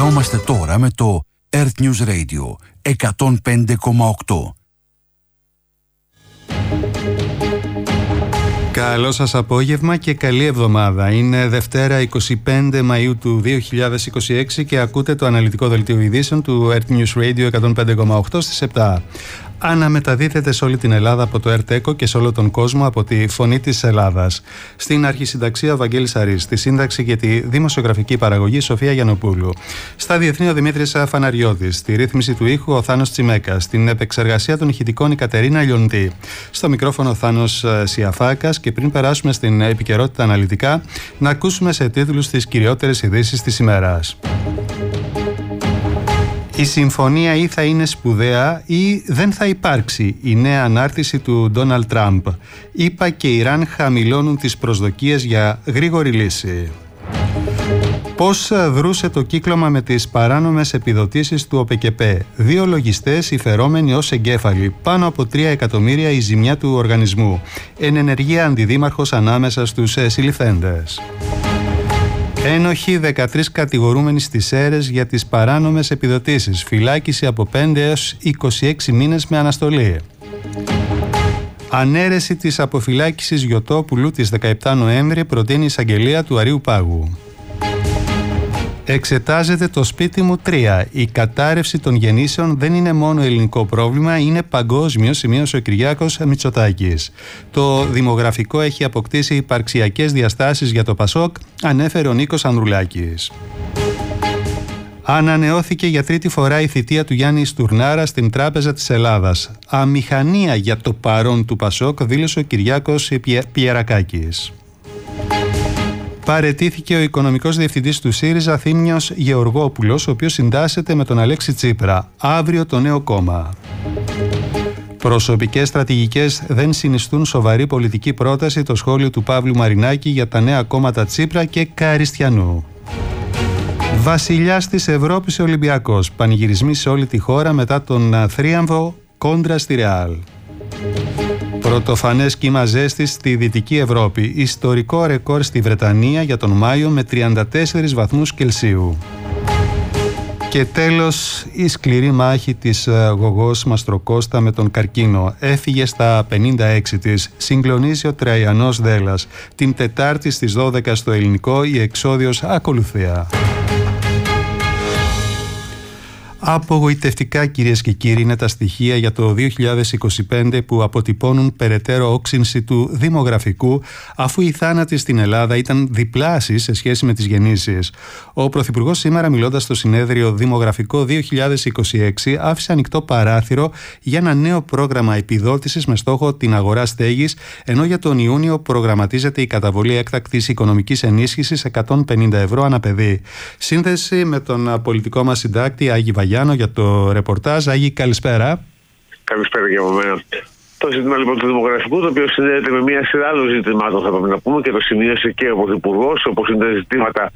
Συνδεόμαστε τώρα με το Earth News Radio 105,8. Καλό σας απόγευμα και καλή εβδομάδα. Είναι Δευτέρα 25 Μαΐου του 2026 και ακούτε το αναλυτικό δελτίο ειδήσεων του Earth News Radio 105,8 στις 7. Αναμεταδίδεται σε όλη την Ελλάδα από το ΕΡΤ και σε όλο τον κόσμο από τη Φωνή της Ελλάδας. Στην αρχισυνταξία Βαγγέλης Αρής, στη σύνταξη και τη δημοσιογραφική παραγωγή Σοφία Γιαννοπούλου. Στα διεθνή ο Δημήτρης Φαναριώτης, στη ρύθμιση του ήχου ο Θάνος Τσιμέκας, στην επεξεργασία των ηχητικών η Κατερίνα Λιοντή. Στο μικρόφωνο ο Θάνος Σιαφάκας και πριν περάσουμε στην επικαιρότητα αναλυτικά, να ακούσουμε σε τίτλους τις κυριότερες ειδήσεις της ημέρας. Η συμφωνία ή θα είναι σπουδαία ή δεν θα υπάρξει. Η νέα ανάρτηση του Ντόναλντ Τραμπ. ΗΠΑ και Ιράν χαμηλώνουν τις προσδοκίες για γρήγορη λύση. Πώς δρούσε το κύκλωμα με τις παράνομες επιδοτήσεις του ΟΠΕΚΕΠΕ. 2 λογιστές υφερόμενοι ως εγκέφαλοι. Πάνω από 3 εκατομμύρια η ζημιά του οργανισμού. Εν ενεργεία αντιδήμαρχος ανάμεσα στους συλληφθέντες. Ένοχοι 13 κατηγορούμενοι στις αίρες για τις παράνομες επιδοτήσεις. Φυλάκιση από 5 έως 26 μήνες με αναστολή. Ανέρεση της αποφυλάκησης Γιωτόπουλου της 17 Νοέμβρη προτείνει η εισαγγελία του Αρείου Πάγου. Εξετάζεται το σπίτι μου 3. Η κατάρρευση των γεννήσεων δεν είναι μόνο ελληνικό πρόβλημα, είναι παγκόσμιο, σημείωσε ο Κυριάκος Μητσοτάκης. Το δημογραφικό έχει αποκτήσει υπαρξιακές διαστάσεις για το ΠΑΣΟΚ, ανέφερε ο Νίκος Ανδρουλάκης. Ανανεώθηκε για 3η φορά η θητεία του Γιάννη Στουρνάρα στην Τράπεζα της Ελλάδας. Αμηχανία για το παρόν του ΠΑΣΟΚ, δήλωσε ο Κυριάκος Πιερακάκης. Παραιτήθηκε ο οικονομικός διευθυντής του ΣΥΡΙΖΑ Θήμιος Γεωργόπουλος, ο οποίος συντάσσεται με τον Αλέξη Τσίπρα. Αύριο το νέο κόμμα. Προσωπικές στρατηγικές δεν συνιστούν σοβαρή πολιτική πρόταση, το σχόλιο του Παύλου Μαρινάκη για τα νέα κόμματα Τσίπρα και Καριστιανού. Βασιλιάς της Ευρώπης Ολυμπιακός. Πανηγυρισμοί σε όλη τη χώρα μετά τον θρίαμβο κόντρα στη Ρεάλ. Πρωτοφανές κύμα ζέστης στη Δυτική Ευρώπη. Ιστορικό ρεκόρ στη Βρετανία για τον Μάιο με 34 βαθμούς Κελσίου. Και τέλος, η σκληρή μάχη της Γογός Μαστροκώστα με τον καρκίνο. Έφυγε στα 56 της. Συγκλονίζει ο Τραϊανός Δέλλας. Την Τετάρτη στις 12 στο Ελληνικό η εξόδιος ακολουθία. Απογοητευτικά, κυρίες και κύριοι, είναι τα στοιχεία για το 2025 που αποτυπώνουν περαιτέρω όξυνση του δημογραφικού, αφού οι θάνατοι στην Ελλάδα ήταν διπλάσιοι σε σχέση με τις γεννήσεις. Ο Πρωθυπουργός σήμερα, μιλώντας στο συνέδριο Δημογραφικό 2026, άφησε ανοιχτό παράθυρο για ένα νέο πρόγραμμα επιδότησης με στόχο την αγορά στέγης, ενώ για τον Ιούνιο προγραμματίζεται η καταβολή έκτακτης οικονομικής ενίσχυσης 150 ευρώ ανά παιδί. Σύνδεση με τον πολιτικό μας συντάκτη Άγη Βαγιάννη για το ρεπορτάζ. Άγη, καλησπέρα. Καλησπέρα και από μένα. Το ζήτημα λοιπόν του δημογραφικού, το οποίο συνδέεται με μια σειρά άλλων ζητημάτων, θα πρέπει να πούμε, και το σημείωσε και ο Πρωθυπουργός, όπως είναι τα ζητήματα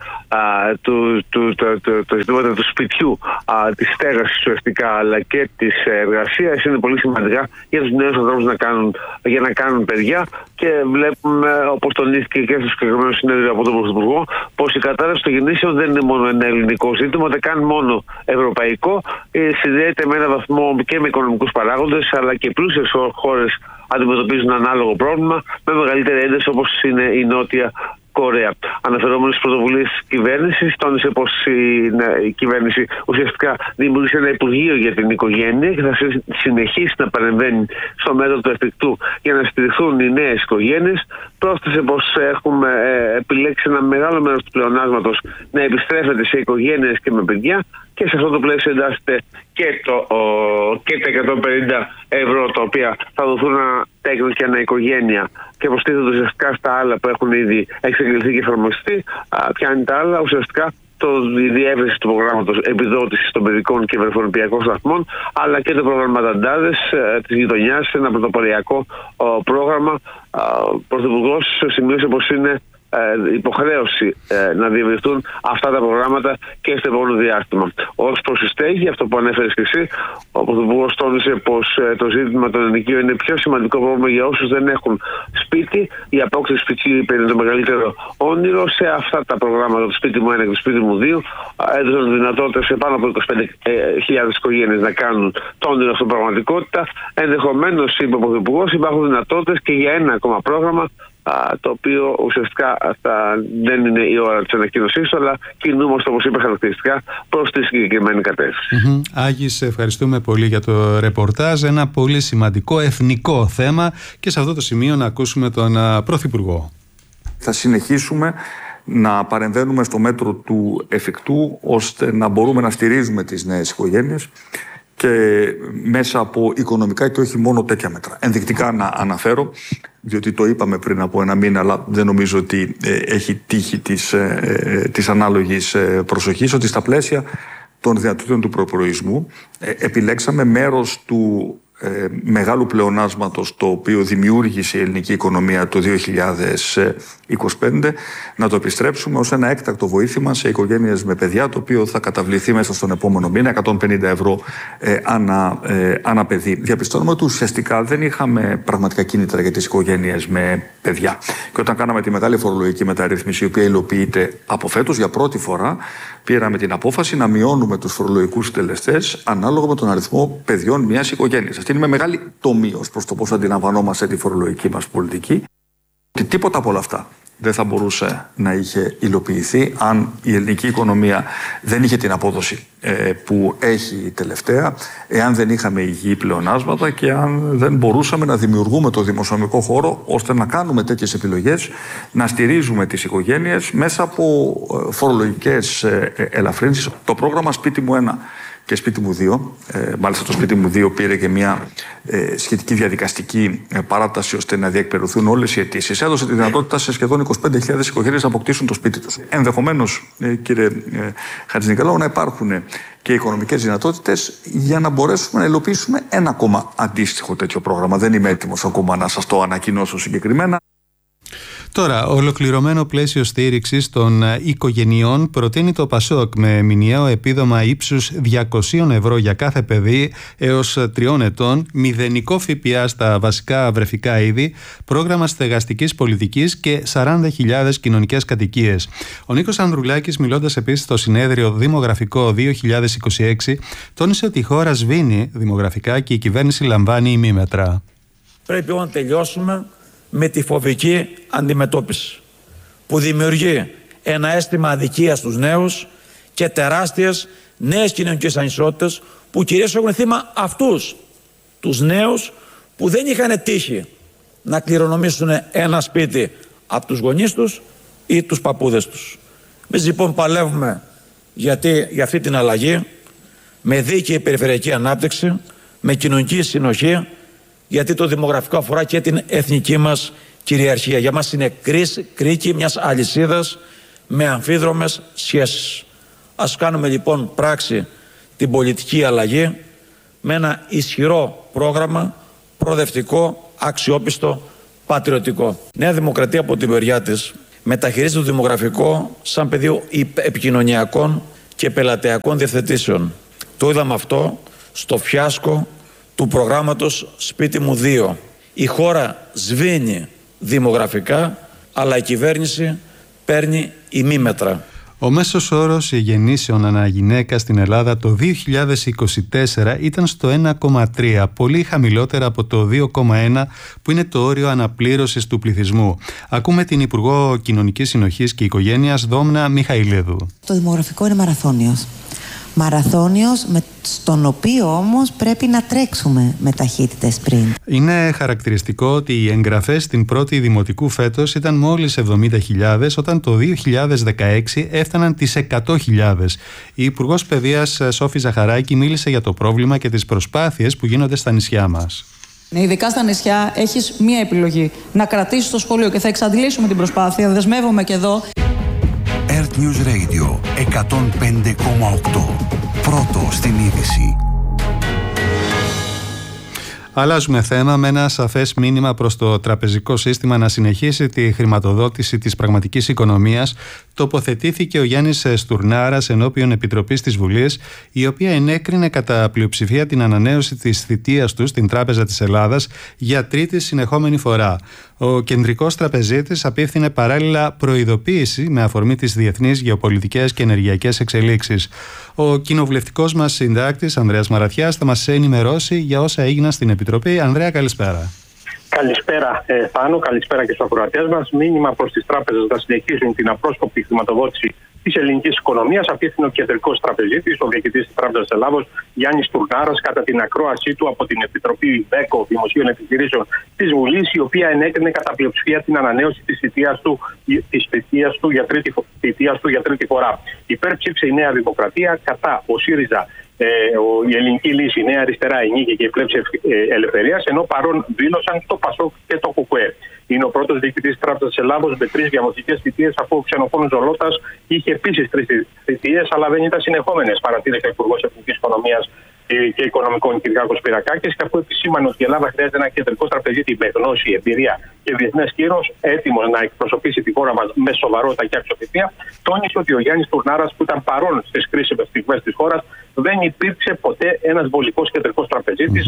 ζητήματα του σπιτιού, της στέγασης ουσιαστικά, αλλά και της εργασίας, είναι πολύ σημαντικά για τους νέους ανθρώπους για να κάνουν παιδιά. Και βλέπουμε, όπως τονίστηκε και στο συγκεκριμένο συνέδριο από τον Πρωθυπουργό, πως η κατάρρευση των γεννήσεων δεν είναι μόνο ένα ελληνικό ζήτημα, δεν καν μόνο ευρωπαϊκό. Συνδέεται με έναν βαθμό και με οικονομικούς παράγοντες, αλλά και πλούσιες χώρες αντιμετωπίζουν ανάλογο πρόβλημα με μεγαλύτερη ένταση, όπως είναι η Νότια Κορέα. Αναφερόμενοι στις πρωτοβουλίες της κυβέρνησης, τόνισε πως η κυβέρνηση ουσιαστικά δημιούργησε ένα Υπουργείο για την οικογένεια και θα συνεχίσει να παρεμβαίνει στο μέτρο του εφικτού για να στηριχθούν οι νέες οικογένειες. Πρόσθεσε πως έχουμε επιλέξει ένα μεγάλο μέρος του πλεονάσματος να επιστρέφεται σε οικογένειες και με παιδιά, και σε αυτό το πλαίσιο εντάσσεται και τα 150 ευρώ τα οποία θα δοθούν τέκνος και ανά οικογένεια, και προστίθεται ουσιαστικά στα άλλα που έχουν ήδη εξαγγελθεί και εφαρμοστεί. Πιάνει τα άλλα ουσιαστικά η διεύρυνση του προγράμματος επιδότησης των παιδικών και βρεφονιπιακών σταθμών, αλλά και το πρόγραμμα Δαντάδες της γειτονιάς, ένα πρωτοποριακό πρόγραμμα. Ο Πρωθυπουργός σημείωσε πως είναι υποχρέωση να διευρυνθούν αυτά τα προγράμματα και στο επόμενο διάστημα. Ως προς τη στέγη, αυτό που ανέφερες και εσύ, ο Πρωθυπουργός τόνισε πως το ζήτημα των ενοικίων είναι πιο σημαντικό πρόβλημα για όσους δεν έχουν σπίτι. Η απόκτηση σπιτιού είναι το μεγαλύτερο όνειρο. Σε αυτά τα προγράμματα, το σπίτι μου 1 και το σπίτι μου 2, έδωσαν δυνατότητα σε πάνω από 25.000 οικογένειες να κάνουν το όνειρο στην πραγματικότητα. Ενδεχομένως, είπε ο Πρωθυπουργός, υπάρχουν δυνατότητες και για ένα ακόμα πρόγραμμα, το οποίο ουσιαστικά δεν είναι η ώρα της ανακοίνωσής, αλλά κινούμαστε, όπως είπε χαρακτηριστικά, προς τη συγκεκριμένη κατεύθυνση. Άγη, σε ευχαριστούμε πολύ για το ρεπορτάζ. Ένα πολύ σημαντικό εθνικό θέμα, και σε αυτό το σημείο να ακούσουμε τον Πρωθυπουργό. Θα συνεχίσουμε να παρεμβαίνουμε στο μέτρο του εφικτού, ώστε να μπορούμε να στηρίζουμε τις νέες οικογένειες και μέσα από οικονομικά και όχι μόνο τέτοια μέτρα. Ενδεικτικά να αναφέρω, διότι το είπαμε πριν από ένα μήνα, αλλά δεν νομίζω ότι έχει τύχει της ανάλογης προσοχής, ότι στα πλαίσια των δυνατοτήτων του προπολογισμού επιλέξαμε μέρος του μεγάλου πλεονάσματος το οποίο δημιούργησε η ελληνική οικονομία το 2025 να το επιστρέψουμε ως ένα έκτακτο βοήθημα σε οικογένειες με παιδιά, το οποίο θα καταβληθεί μέσα στον επόμενο μήνα 150 ευρώ ανά παιδί. Διαπιστώνουμε ότι ουσιαστικά δεν είχαμε πραγματικά κίνητρα για τις οικογένειες με παιδιά. Και όταν κάναμε τη μεγάλη φορολογική μεταρρύθμιση, η οποία υλοποιείται από φέτος, για πρώτη φορά πήραμε την απόφαση να μειώνουμε τους φορολογικούς συντελεστές ανάλογα με τον αριθμό παιδιών μιας οικογένειας. Αυτή είναι με μεγάλη τομή ως προς το πώς αντιλαμβανόμαστε τη φορολογική μας πολιτική. Ότι τίποτα από όλα αυτά δεν θα μπορούσε να είχε υλοποιηθεί αν η ελληνική οικονομία δεν είχε την απόδοση που έχει τελευταία, εάν δεν είχαμε υγιή πλεονάσματα και αν δεν μπορούσαμε να δημιουργούμε το δημοσιονομικό χώρο ώστε να κάνουμε τέτοιες επιλογές, να στηρίζουμε τις οικογένειες μέσα από φορολογικές ελαφρύνσεις. Το πρόγραμμα Σπίτι μου 1 και Σπίτι μου 2, μάλιστα το Σπίτι μου 2 πήρε και μια σχετική διαδικαστική παράταση ώστε να διεκπαιρεωθούν όλες οι αιτήσεις. Έδωσε τη δυνατότητα σε σχεδόν 25.000 οικογένειες να αποκτήσουν το σπίτι τους. Ενδεχομένως, κύριε Χατζηνικολάου, να υπάρχουν και οικονομικές δυνατότητες για να μπορέσουμε να υλοποιήσουμε ένα ακόμα αντίστοιχο τέτοιο πρόγραμμα. Δεν είμαι έτοιμος ακόμα να σας το ανακοινώσω συγκεκριμένα. Τώρα, ολοκληρωμένο πλαίσιο στήριξης των οικογενειών προτείνει το ΠΑΣΟΚ με μηνιαίο επίδομα ύψους 200 ευρώ για κάθε παιδί έως 3 ετών, μηδενικό ΦΠΑ στα βασικά βρεφικά είδη, πρόγραμμα στεγαστικής πολιτικής και 40.000 κοινωνικές κατοικίες. Ο Νίκος Ανδρουλάκης, μιλώντας επίσης στο συνέδριο Δημογραφικό 2026, τόνισε ότι η χώρα σβήνει δημογραφικά και η κυβέρνηση λαμβάνει ημίμετρα. Πρέπει να τελειώσουμε με τη φοβική αντιμετώπιση που δημιουργεί ένα αίσθημα αδικίας στους νέους και τεράστιες νέες κοινωνικές ανισότητες που κυρίως έχουν θύμα αυτούς τους νέους που δεν είχαν τύχει να κληρονομήσουν ένα σπίτι από τους γονείς τους ή τους παππούδες τους. Εμείς λοιπόν παλεύουμε για αυτή την αλλαγή με δίκαιη περιφερειακή ανάπτυξη, με κοινωνική συνοχή, γιατί το δημογραφικό αφορά και την εθνική μας κυριαρχία. Για μας είναι κρίκη μιας αλυσίδας με αμφίδρομες σχέσεις. Ας κάνουμε λοιπόν πράξη την πολιτική αλλαγή με ένα ισχυρό πρόγραμμα, προοδευτικό, αξιόπιστο, πατριωτικό. Νέα Δημοκρατία από την μεριά της μεταχειρίζεται το δημογραφικό σαν πεδίο επικοινωνιακών και πελατειακών διευθετήσεων. Το είδαμε αυτό στο φιάσκο του προγράμματος Σπίτι μου 2. Η χώρα σβήνει δημογραφικά, αλλά η κυβέρνηση παίρνει ημίμετρα. Ο μέσος όρος γεννήσεων ανά γυναίκα στην Ελλάδα το 2024 ήταν στο 1,3, πολύ χαμηλότερα από το 2,1 που είναι το όριο αναπλήρωσης του πληθυσμού. Ακούμε την Υπουργό Κοινωνικής Συνοχής και Οικογένειας, Δόμνα Μιχαηλίδου. Το δημογραφικό είναι μαραθώνιος. Μαραθώνιος στον οποίο όμως πρέπει να τρέξουμε με ταχύτητες πριν. Είναι χαρακτηριστικό ότι οι εγγραφές στην πρώτη δημοτικού φέτος ήταν μόλις 70.000, όταν το 2016 έφταναν τις 100.000. Η Υπουργός Παιδείας Σόφη Ζαχαράκη μίλησε για το πρόβλημα και τις προσπάθειες που γίνονται στα νησιά μας. Ειδικά στα νησιά έχεις μία επιλογή: να κρατήσεις το σχολείο, και θα εξαντλήσουμε την προσπάθεια, δεσμεύομαι και εδώ. Earth News Radio 105,8. Πρώτο στην είδηση. Αλλάζουμε θέμα με ένα σαφές μήνυμα προς το τραπεζικό σύστημα να συνεχίσει τη χρηματοδότηση της πραγματικής οικονομίας. Τοποθετήθηκε ο Γιάννης Στουρνάρας ενώπιον Επιτροπής της Βουλής, η οποία ενέκρινε κατά πλειοψηφία την ανανέωση της θητείας του στην Τράπεζα της Ελλάδας για τρίτη συνεχόμενη φορά. Ο κεντρικός τραπεζίτης απίφθινε παράλληλα προειδοποίηση με αφορμή τις διεθνείς γεωπολιτικές και ενεργειακές εξελίξεις. Ο κοινοβουλευτικός μας συντάκτης Ανδρέας Μαρατιάς θα μας ενημερώσει για όσα έγιναν στην Επιτροπή. Ανδρέα, καλησπέρα. Καλησπέρα, Θάνο, καλησπέρα και στους ακροατές μας. Μήνυμα προς τις τράπεζες να συνεχίσουν την απρόσκοπτη χρηματοδότηση της ελληνικής οικονομίας, απίφθινε ο κεντρικός τραπεζίτης, ο διοικητής της Τράπεζας Ελλάδος, Γιάννης Στουρνάρας, κατά την ακρόασή του από την Επιτροπή ΔΕΚΟ Δημοσίων Επιχειρήσεων της Βουλής, η οποία ενέκρινε κατά πλειοψηφία την ανανέωση της θητείας του για τρίτη φορά. Υπέρψηφισε η Νέα Δημοκρατία, κατά ο ΣΥΡΙΖΑ, η Ελληνική Λύση, η Νέα Αριστερά, η Νίκη και η Πλεύση Ελευθερίας, ενώ παρόν δήλωσαν το ΠΑΣΟΚ και το ΚΚΕ. Είναι ο πρώτος διοικητής της Τράπεζας Ελλάδος με 3 διαμορφικές θητείες, αφού ο Ξενοφών Ζολώτας είχε επίσης 3 θητείες, αλλά δεν ήταν συνεχόμενες, παρατήρησε ο Υπουργός Εθνικής Οικονομίας και Οικονομικών Κυριάκος Πυρακάκης, και αφού επισήμανε ότι η Ελλάδα χρειάζεται ένα κεντρικό τραπεζίτη με γνώση, εμπειρία και διεθνές κύρος, έτοιμος να εκπροσωπήσει τη χώρα μας με σοβαρότητα και αξιοπιστία, τόνισε ότι ο Γιάννης Στουρνάρας, που ήταν παρόν στις κρίσιμες στιγμές της χώρας, δεν υπήρξε ποτέ ένας βολικός κεντρικός τραπεζίτης,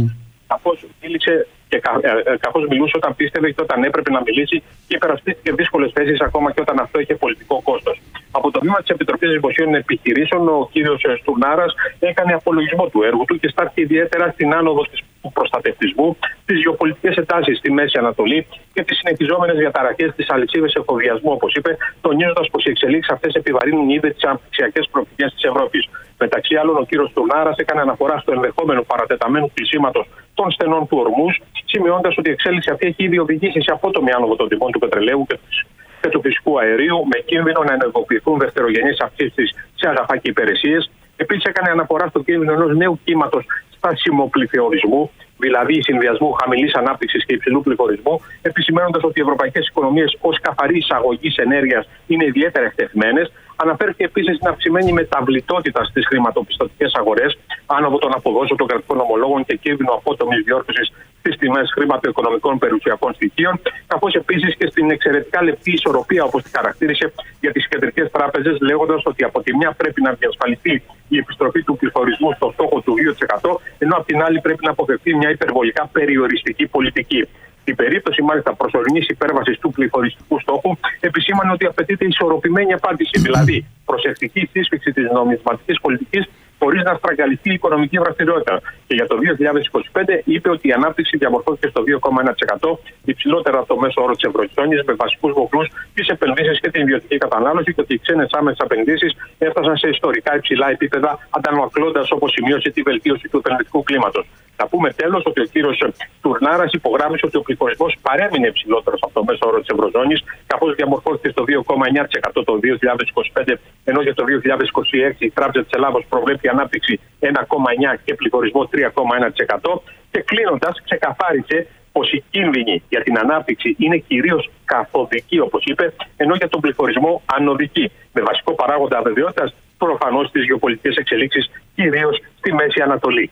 καθώς μιλούσε όταν πίστευε και όταν έπρεπε να μιλήσει, και υπερασπίστηκε δύσκολες θέσεις ακόμα και όταν αυτό είχε πολιτικό κόστος. Από το βήμα της Επιτροπής Δημοσίων Επιχειρήσεων, ο κύριος Στουρνάρας έκανε απολογισμό του έργου του και στάθηκε ιδιαίτερα στην άνοδο του προστατευτισμού, τις γεωπολιτικές εντάσεις στη Μέση Ανατολή και τις συνεχιζόμενες διαταραχές της αλυσίδας εφοδιασμού, όπως είπε, τονίζοντας πως οι εξελίξεις αυτές επιβαρύνουν ήδη τις αναπτυξιακές προοπτικές της Ευρώπης. Μεταξύ άλλων, ο κύριος Στουρνάρας έκανε αναφορά στο ενδεχόμενο παρατεταμένου κλεισίματος των στενών του Ορμούζ, σημειώντας ότι η εξέλιξη αυτή έχει ήδη οδηγήσει σε απότομη άνοδο των τιμών του πετρελαίου και του φυσικού αερίου, με κίνδυνο να ενεργοποιηθούν δευτερογενείς αυξήσεις σε αγαθά και υπηρεσίες. Επίσης, έκανε αναφορά στο κίνδυνο ενός νέου κύματος στασιμοπληθωρισμού, δηλαδή συνδυασμού χαμηλής ανάπτυξης και υψηλού πληθωρισμού, επισημαίνοντας ότι οι ευρωπαϊκές οικονομίες ως καθαρή εισαγωγής ενέργειας είναι ιδιαίτερα εκτεθειμένες. Αναφέρθηκε επίσης στην αυξημένη μεταβλητότητα στις χρηματοπιστωτικές αγορές, άνοδο των αποδόσεων των κρατικών ομολόγων και κίνδυνο απότομης διόρθωσης στις τιμές χρηματοοικονομικών περιουσιακών στοιχείων, καθώς επίσης και στην εξαιρετικά λεπτή ισορροπία, όπως τη χαρακτήρισε, για τις κεντρικές τράπεζες, λέγοντας ότι από τη μια πρέπει να διασφαλιστεί η επιστροφή του πληθωρισμού στο στόχο του 2%, ενώ από την άλλη πρέπει να αποφευθεί μια υπερβολικά περιοριστική πολιτική. Στην περίπτωση μάλιστα προσωρινής υπέρβασης του πληθωριστικού στόχου, επισήμανε ότι απαιτείται ισορροπημένη απάντηση, δηλαδή προσεκτική σύσφυξη της νομισματικής πολιτικής χωρίς να στραγγαλιστεί η οικονομική δραστηριότητα. Και για το 2025 είπε ότι η ανάπτυξη διαμορφώθηκε στο 2,1%, υψηλότερα από το μέσο όρο της Ευρωζώνης, με βασικούς μοχλούς τις επενδύσεις και την ιδιωτική κατανάλωση, και ότι οι ξένες άμεσες επενδύσεις έφτασαν σε ιστορικά υψηλά επίπεδα, αντανακλώντας, όπως σημείωσε, τη βελτίωση του επενδυτικού κλίματος. Θα πούμε τέλος ότι ο κύριος Στουρνάρας υπογράμμισε ότι ο πληθωρισμός παρέμεινε υψηλότερος από το μέσο όρο της Ευρωζώνης, καθώς διαμορφώθηκε στο 2,9% το 2025, ενώ για το 2026 η Τράπεζα της Ελλάδος προβλέπει ανάπτυξη 1,9% και πληθωρισμό 3,1%. Και κλείνοντας, ξεκαθάρισε πως οι κίνδυνοι για την ανάπτυξη είναι κυρίως καθοδικοί, όπως είπε, ενώ για τον πληθωρισμό ανωδικοί, με βασικό παράγοντα αβεβαιότητας προφανώς τις γεωπολιτικές εξελίξεις, κυρίως στη Μέση Ανατολή.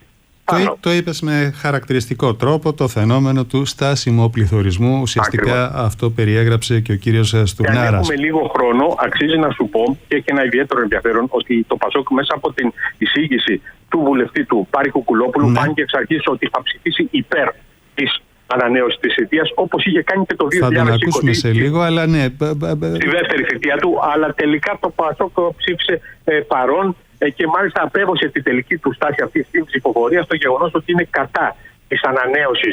Το είπες με χαρακτηριστικό τρόπο, το φαινόμενο του στάσιμου πληθωρισμού. Ουσιαστικά ακριβώς αυτό περιέγραψε και ο κύριος Στουρνάρας. Αν έχουμε λίγο χρόνο, αξίζει να σου πω, και έχει ένα ιδιαίτερο ενδιαφέρον, ότι το ΠΑΣΟΚ μέσα από την εισήγηση του βουλευτή του Πάρη Κουκουλόπουλου φάνηκε εξ αρχής ότι θα ψηφίσει υπέρ της ανανέωση της θητείας, όπως είχε κάνει και το 2020. Θα τον ακούσουμε σε λίγο, αλλά ναι. Στη δεύτερη θητεία του, αλλά τελικά το ΠΑΣΟΚ ψήφισε παρόν, και μάλιστα απέβωσε τη τελική του στάση αυτή στην ψηφοφορία στο γεγονός ότι είναι κατά της ανανέωσης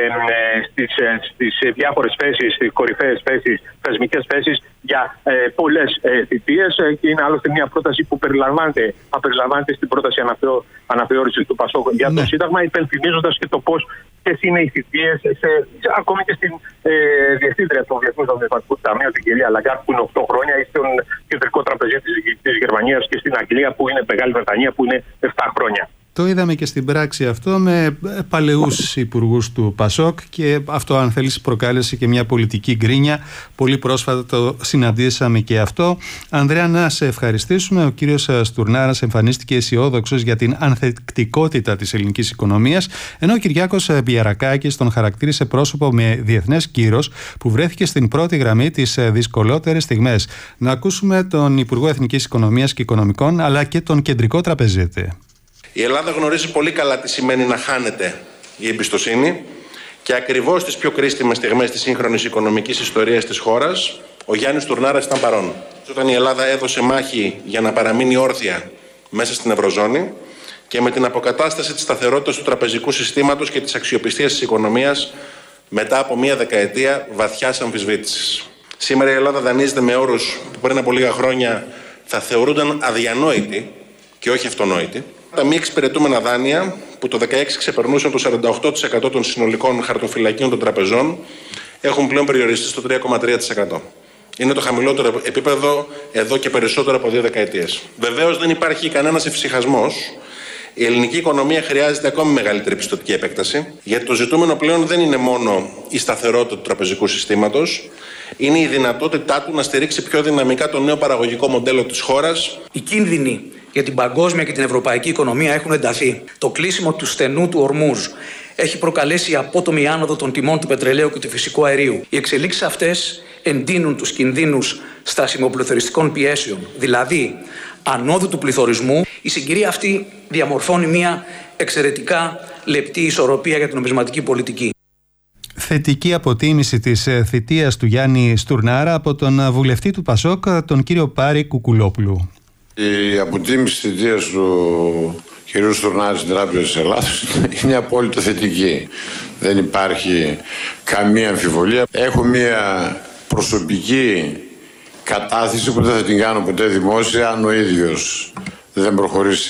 στις διάφορες θέσεις, στις κορυφαίες θέσεις, θεσμικές θέσεις για πολλές θητείες, και είναι άλλωστε μια πρόταση που θα περιλαμβάνεται στην πρόταση αναθεώρησης του ΠΑΣΟΚ για το Σύνταγμα, υπενθυμίζοντας και το πώς ποιες είναι οι θητείες, ακόμη και στην διευθύντρια του Διεθνούς Νομισματικού Ταμείου, την κυρία Λαγκάρντ, που είναι 8 χρόνια, ή στον κεντρικό τραπεζίτη της Γερμανίας, και στην Αγγλία, που είναι Μεγάλη Βρετανία, που είναι 7 χρόνια. Το είδαμε και στην πράξη αυτό με παλαιούς υπουργούς του Πασόκ και αυτό, αν θέλεις, προκάλεσε και μια πολιτική γκρίνια. Πολύ πρόσφατα το συναντήσαμε και αυτό. Ανδρέα, να σε ευχαριστήσουμε. Ο κύριος Στουρνάρας εμφανίστηκε αισιόδοξος για την ανθεκτικότητα της ελληνικής οικονομίας, ενώ ο Κυριάκος Μπιαρακάκης τον χαρακτήρισε πρόσωπο με διεθνές κύρος που βρέθηκε στην πρώτη γραμμή τις δυσκολότερες στιγμές. Να ακούσουμε τον Υπουργό Εθνικής Οικονομίας και Οικονομικών αλλά και τον Κεντρικό Τραπεζίτη. Η Ελλάδα γνωρίζει πολύ καλά τι σημαίνει να χάνεται η εμπιστοσύνη και ακριβώς στις πιο κρίσιμες στιγμές της σύγχρονης οικονομικής ιστορίας της χώρας, ο Γιάννης Στουρνάρας ήταν παρόν. Όταν η Ελλάδα έδωσε μάχη για να παραμείνει όρθια μέσα στην Ευρωζώνη και με την αποκατάσταση της σταθερότητας του τραπεζικού συστήματος και της αξιοπιστίας της οικονομίας μετά από μία δεκαετία βαθιάς αμφισβήτησης. Σήμερα η Ελλάδα δανείζεται με όρους που πριν από λίγα χρόνια θα θεωρούνταν αδιανόητοι και όχι αυτονόητοι. Τα μη εξυπηρετούμενα δάνεια, που το 2016 ξεπερνούσαν το 48% των συνολικών χαρτοφυλακίων των τραπεζών, έχουν πλέον περιοριστεί στο 3,3%. Είναι το χαμηλότερο επίπεδο εδώ και περισσότερο από 2 δεκαετίες. Βεβαίως δεν υπάρχει κανένας εφησυχασμός. Η ελληνική οικονομία χρειάζεται ακόμη μεγαλύτερη πιστωτική επέκταση, γιατί το ζητούμενο πλέον δεν είναι μόνο η σταθερότητα του τραπεζικού συστήματος, είναι η δυνατότητά του να στηρίξει πιο δυναμικά το νέο παραγωγικό μοντέλο της χώρας. Οι κίνδυνοι για την παγκόσμια και την ευρωπαϊκή οικονομία έχουν ενταθεί. Το κλείσιμο του στενού του Ορμούζ έχει προκαλέσει απότομη άνοδο των τιμών του πετρελαίου και του φυσικού αερίου. Οι εξελίξεις αυτές εντείνουν τους κινδύνους στασιμοπληθωριστικών πιέσεων, δηλαδή ανόδου του πληθωρισμού. Η συγκυρία αυτή διαμορφώνει μια εξαιρετικά λεπτή ισορροπία για την νομισματική πολιτική. Θετική αποτίμηση της θητείας του Γιάννη Στουρνάρα από τον βουλευτή του Πασόκ, τον κύριο Πάρη Κουκουλόπουλου. Η αποτίμηση της θητείας του κ. Στουρνάρα στην Τράπεζα της Ελλάδος είναι απόλυτα θετική. Δεν υπάρχει καμία αμφιβολία. Έχω μια προσωπική κατάθεση που δεν θα την κάνω ποτέ δημόσια αν ο ίδιος δεν προχωρήσει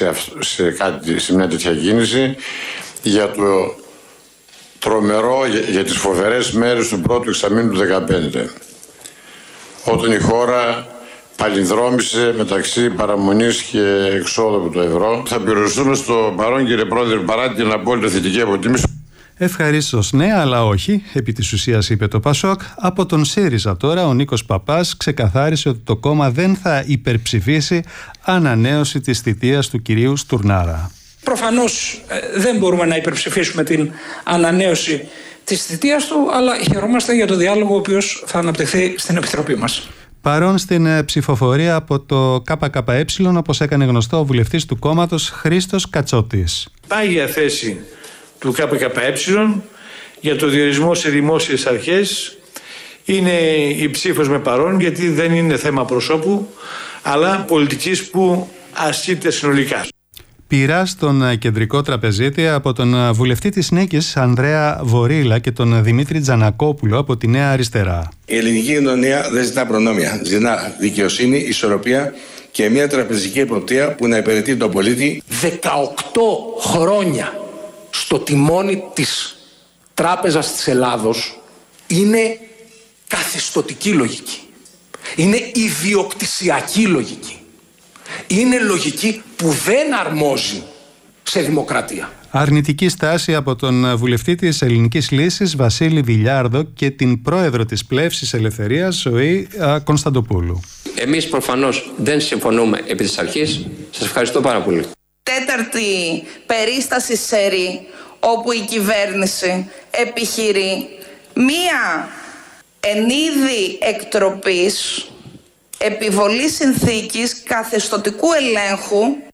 σε μια τέτοια κίνηση, για το τρομερό, για τις φοβερές μέρες του πρώτου εξαμήνου του 2015, όταν η χώρα παλινδρόμησε μεταξύ παραμονής και εξόδου από το ευρώ. Θα περιοριστούμε στο παρόν, κύριε Πρόεδρε, παρά την απόλυτα θετική αποτίμηση. Ευχαρίστως ναι, αλλά όχι, επί της ουσίας, είπε το Πασόκ. Από τον ΣΥΡΙΖΑ τώρα, ο Νίκος Παπάς ξεκαθάρισε ότι το κόμμα δεν θα υπερψηφίσει ανανέωση της θητείας του κυρίου Στουρνάρα. Προφανώς δεν μπορούμε να υπερψηφίσουμε την ανανέωση της θητείας του, αλλά χαιρόμαστε για το διάλογο ο οποίος θα αναπτυχθεί στην Επιτροπή μας. Παρόν στην ψηφοφορία από το ΚΚΕ, όπως έκανε γνωστό ο βουλευτής του κόμματος Χρήστος Κατσότης. Πάγια θέση του ΚΚΕ για το διορισμό σε δημόσιες αρχές είναι η ψήφος με παρόν, γιατί δεν είναι θέμα προσώπου αλλά πολιτικής που ασκείται συνολικά. Πειρά στον Κεντρικό Τραπεζίτη από τον βουλευτή της Νίκης Ανδρέα Βορίλα και τον Δημήτρη Τζανακόπουλο από τη Νέα Αριστερά. Η ελληνική κοινωνία δεν ζητά προνόμια. Ζητά δικαιοσύνη, ισορροπία και μια τραπεζική εποπτεία που να υπηρετεί τον πολίτη. 18 χρόνια στο τιμόνι της Τράπεζας της Ελλάδος είναι καθεστωτική λογική. Είναι ιδιοκτησιακή λογική. Είναι λογική που δεν αρμόζει σε δημοκρατία. Αρνητική στάση από τον βουλευτή της Ελληνικής Λύσης Βασίλη Βιλιάρδο και την πρόεδρο της Πλεύσης Ελευθερίας Ζωή Κωνσταντοπούλου. Εμείς προφανώς δεν συμφωνούμε επί της αρχής. Σας ευχαριστώ πάρα πολύ. Τέταρτη περίσταση σερί όπου η κυβέρνηση επιχειρεί μία εν είδη εκτροπής επιβολή συνθήκης καθεστωτικού ελέγχου